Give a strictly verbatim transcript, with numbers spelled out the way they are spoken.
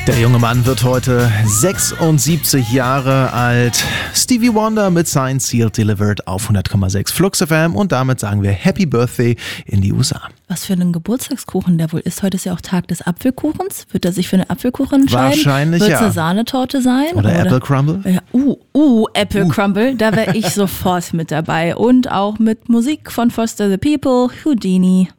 Der junge Mann wird heute sechsundsiebzig Jahre alt. Stevie Wonder mit Signed, Sealed, Delivered auf hundert Komma sechs Flux F M und damit sagen wir Happy Birthday in die U S A. Was für einen Geburtstagskuchen der wohl ist. Heute ist ja auch Tag des Apfelkuchens. Wird er sich für eine Apfelkuchen entscheiden? Wahrscheinlich, Wird es ja. eine Sahnetorte sein? Oder, oder Apple Crumble? Ja, uh, uh, Apple uh. Crumble. Da wäre ich sofort mit dabei. Und auch mit Musik von Foster the People, Houdini.